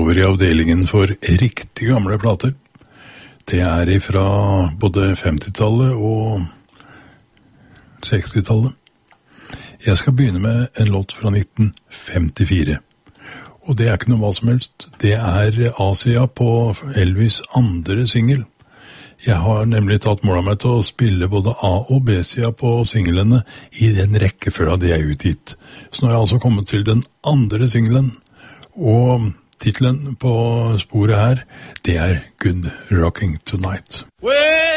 over I avdelingen for riktig gamle plater. Det ifra både 50-tallet og 60-tallet. Jeg skal begynne med en låt fra 1954. Og det ikke noe hva som helst. Det Asia på Elvis' andre single. Jeg har nemlig tatt mål av meg til å spille både A- og B-sida på singlene I den rekkefølgen de utgitt. Så nå har jeg altså kommet til den andre singlen, og titlen på sporet her, det Good Rocking Tonight.